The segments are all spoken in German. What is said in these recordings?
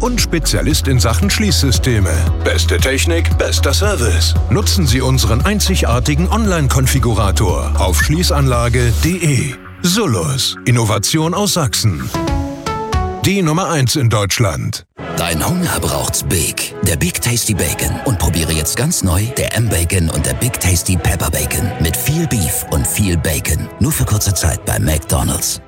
und Spezialist in Sachen Schließsysteme. Beste Technik, bester Service. Nutzen Sie unseren einzigartigen Online-Konfigurator auf schließanlage.de. Sullus, Innovation aus Sachsen. Die Nummer 1 in Deutschland. Dein Hunger braucht's Big. Der Big Tasty Bacon. Und probiere jetzt ganz neu der M-Bacon und der Big Tasty Pepper Bacon. Mit viel Beef und viel Bacon. Nur für kurze Zeit bei McDonald's.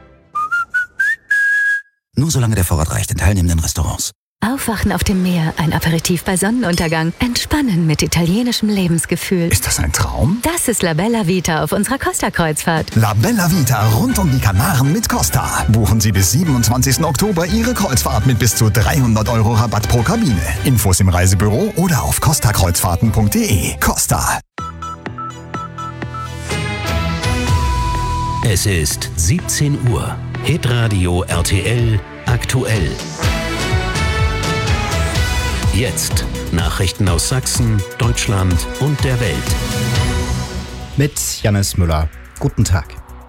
Nur solange der Vorrat reicht in teilnehmenden Restaurants. Aufwachen auf dem Meer, ein Aperitif bei Sonnenuntergang, entspannen mit italienischem Lebensgefühl. Ist das ein Traum? Das ist La Bella Vita auf unserer Costa-Kreuzfahrt. La Bella Vita rund um die Kanaren mit Costa. Buchen Sie bis 27. Oktober Ihre Kreuzfahrt mit bis zu 300 € Rabatt pro Kabine. Infos im Reisebüro oder auf costakreuzfahrten.de. Costa. Es ist 17 Uhr. Hitradio RTL aktuell. Jetzt Nachrichten aus Sachsen, Deutschland und der Welt. Mit Jannis Müller. Guten Tag.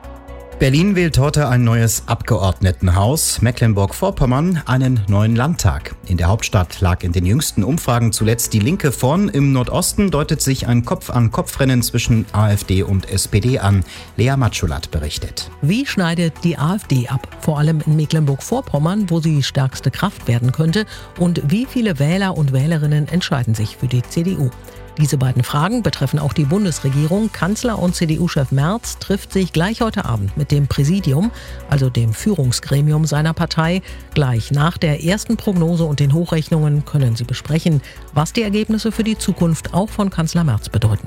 Berlin wählt heute ein neues Abgeordnetenhaus, Mecklenburg-Vorpommern einen neuen Landtag. In der Hauptstadt lag in den jüngsten Umfragen zuletzt die Linke vorn. Im Nordosten deutet sich ein Kopf-an-Kopf-Rennen zwischen AfD und SPD an. Lea Matschulat berichtet. Wie schneidet die AfD ab? Vor allem in Mecklenburg-Vorpommern, wo sie die stärkste Kraft werden könnte. Und wie viele Wähler und Wählerinnen entscheiden sich für die CDU? Diese beiden Fragen betreffen auch die Bundesregierung. Kanzler und CDU-Chef Merz trifft sich gleich heute Abend mit dem Präsidium, also dem Führungsgremium seiner Partei. Gleich nach der ersten Prognose und den Hochrechnungen können sie besprechen, was die Ergebnisse für die Zukunft auch von Kanzler Merz bedeuten.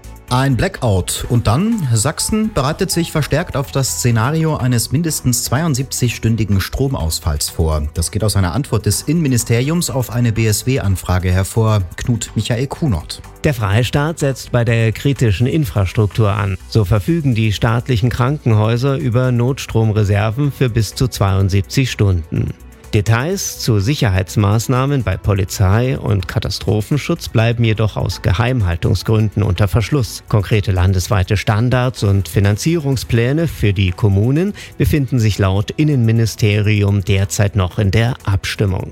Ein Blackout und dann Sachsen bereitet sich verstärkt auf das Szenario eines mindestens 72-stündigen Stromausfalls vor. Das geht aus einer Antwort des Innenministeriums auf eine BSW-Anfrage hervor. Knut Michael Kunert. Der Freistaat setzt bei der kritischen Infrastruktur an. So verfügen die staatlichen Krankenhäuser über Notstromreserven für bis zu 72 Stunden. Details zu Sicherheitsmaßnahmen bei Polizei und Katastrophenschutz bleiben jedoch aus Geheimhaltungsgründen unter Verschluss. Konkrete landesweite Standards und Finanzierungspläne für die Kommunen befinden sich laut Innenministerium derzeit noch in der Abstimmung.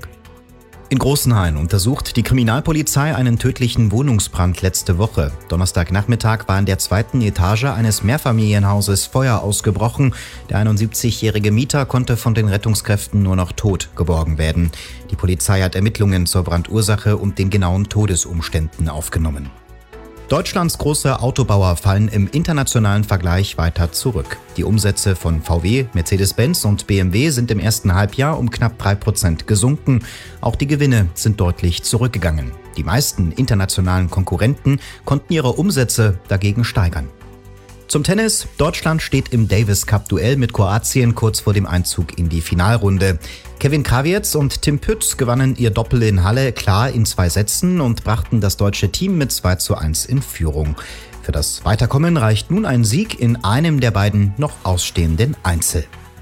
In Großenhain untersucht die Kriminalpolizei einen tödlichen Wohnungsbrand letzte Woche. Donnerstagnachmittag war in der 2. Etage eines Mehrfamilienhauses Feuer ausgebrochen. Der 71-jährige Mieter konnte von den Rettungskräften nur noch tot geborgen werden. Die Polizei hat Ermittlungen zur Brandursache und den genauen Todesumständen aufgenommen. Deutschlands große Autobauer fallen im internationalen Vergleich weiter zurück. Die Umsätze von VW, Mercedes-Benz und BMW sind im ersten Halbjahr um knapp 3% gesunken. Auch die Gewinne sind deutlich zurückgegangen. Die meisten internationalen Konkurrenten konnten ihre Umsätze dagegen steigern. Zum Tennis. Deutschland steht im Davis-Cup-Duell mit Kroatien kurz vor dem Einzug in die Finalrunde. Kevin Krawietz und Tim Pütz gewannen ihr Doppel in Halle klar in 2 Sätzen und brachten das deutsche Team mit 2:1 in Führung. Für das Weiterkommen reicht nun ein Sieg in einem der beiden noch ausstehenden Einzel.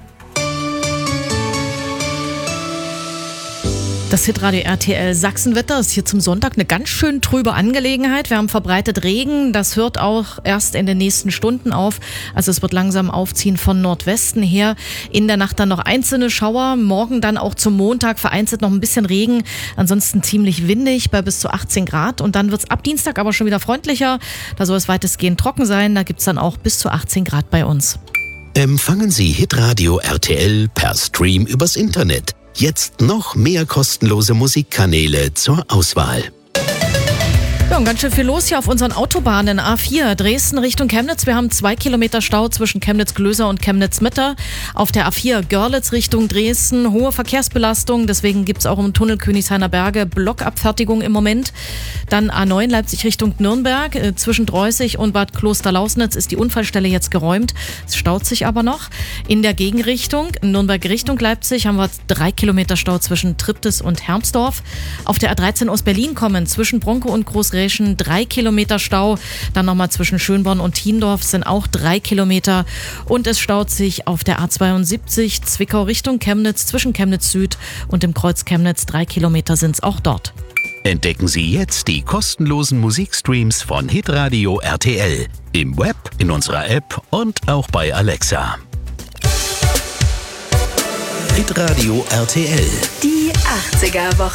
Das Hitradio RTL Sachsenwetter ist hier zum Sonntag eine ganz schön trübe Angelegenheit. Wir haben verbreitet Regen, das hört auch erst in den nächsten Stunden auf. Also es wird langsam aufziehen von Nordwesten her. In der Nacht dann noch einzelne Schauer, morgen dann auch zum Montag vereinzelt noch ein bisschen Regen. Ansonsten ziemlich windig bei bis zu 18 Grad. Und dann wird es ab Dienstag aber schon wieder freundlicher. Da soll es weitestgehend trocken sein. Da gibt es dann auch bis zu 18 Grad bei uns. Empfangen Sie Hitradio RTL per Stream übers Internet. Jetzt noch mehr kostenlose Musikkanäle zur Auswahl. Ja, und ganz schön viel los hier auf unseren Autobahnen. A4 Dresden Richtung Chemnitz. Wir haben 2 Kilometer Stau zwischen Chemnitz-Glöser und Chemnitz-Mitte. Auf der A4 Görlitz Richtung Dresden hohe Verkehrsbelastung. Deswegen gibt es auch im Tunnel Königshainer Berge Blockabfertigung im Moment. Dann A9 Leipzig Richtung Nürnberg. Zwischen Dreußig und Bad Kloster-Lausnitz ist die Unfallstelle jetzt geräumt. Es staut sich aber noch. In der Gegenrichtung, Nürnberg Richtung Leipzig, haben wir 3 Kilometer Stau zwischen Triptis und Hermsdorf. Auf der A13 aus Berlin kommen zwischen Bronco und Großreschen 3 Kilometer Stau. Dann nochmal zwischen Schönborn und Thiendorf sind auch 3 Kilometer. Und es staut sich auf der A72 Zwickau Richtung Chemnitz zwischen Chemnitz Süd und dem Kreuz Chemnitz. 3 Kilometer sind es auch dort. Entdecken Sie jetzt die kostenlosen Musikstreams von Hitradio RTL. Im Web, in unserer App und auch bei Alexa. Hitradio RTL. Die 80er-Woche.